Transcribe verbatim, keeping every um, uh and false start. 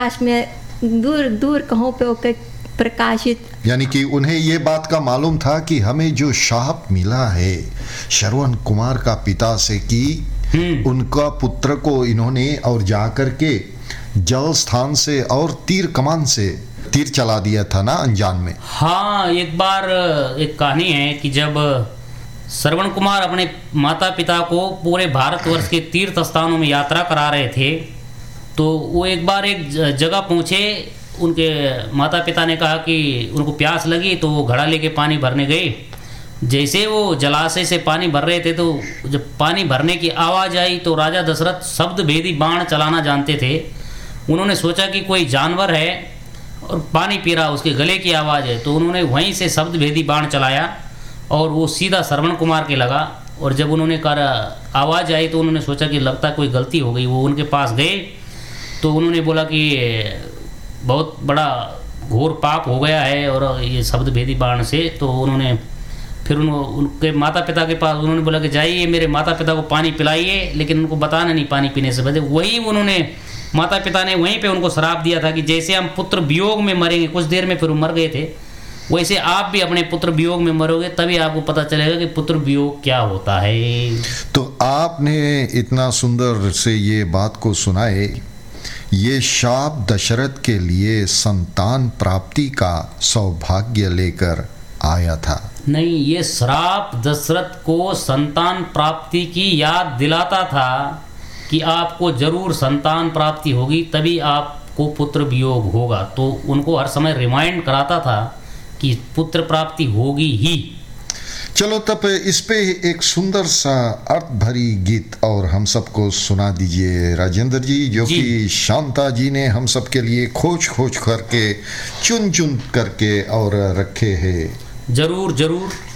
आकाश में दूर दूर कहों पे होकर प्रकाशित। यानी कि उन्हें ये बात का मालूम था कि हमें जो शाप मिला है श्रवण कुमार का पिता से कि उनका पुत्र को इन्होंने और जाकर के जल स्थान से और तीर कमान से तीर चला दिया था ना अनजान में। हाँ, एक बार एक कहानी है कि जब श्रवण कुमार अपने माता पिता को पूरे भारतवर्ष के तीर्थ स्थानों में यात्रा करा रहे थे, तो वो एक बार एक जगह पहुँचे। उनके माता पिता ने कहा कि उनको प्यास लगी, तो वो घड़ा लेके पानी भरने गए। जैसे वो जलाशय से पानी भर रहे थे, तो जब पानी भरने की आवाज़ आई तो राजा दशरथ शब्द भेदी बाण चलाना जानते थे। उन्होंने सोचा कि कोई जानवर है और पानी पी रहा, उसके गले की आवाज़ है, तो उन्होंने वहीं से शब्द भेदी बाण चलाया और वो सीधा श्रवण कुमार के लगा। और जब उन्होंने कर आवाज़ आई तो उन्होंने सोचा कि लगता कोई गलती हो गई। वो उनके पास गए तो उन्होंने बोला कि बहुत बड़ा घोर पाप हो गया है और ये शब्द भेदी बाण से। तो उन्होंने फिर उन, उनके माता पिता के पास उन्होंने बोला कि जाइए मेरे माता पिता को पानी पिलाइए, लेकिन उनको बताना नहीं पानी पीने से। बदे वही उन्होंने माता पिता ने वहीं पे उनको श्राप दिया था कि जैसे हम पुत्र वियोग में मरेंगे, कुछ देर में फिर मर गए थे, वैसे आप भी अपने पुत्र वियोग में मरोगे, तभी आपको पता चलेगा कि पुत्र वियोग क्या होता है। तो आपने इतना सुंदर से ये बात को सुनाए। ये शाप दशरथ के लिए संतान प्राप्ति का सौभाग्य लेकर आया था। नहीं, ये श्राप दशरथ को संतान प्राप्ति की याद दिलाता था कि आपको जरूर संतान प्राप्ति होगी, तभी आपको पुत्र वियोग होगा। तो उनको हर समय रिमाइंड कराता था कि पुत्र प्राप्ति होगी ही। चलो तब इस पे एक सुंदर सा अर्थ भरी गीत और हम सबको सुना दीजिए राजेंद्र जी, जो जी। कि शांता जी ने हम सब के लिए खोज खोज करके चुन चुन करके और रखे हैं। जरूर जरूर।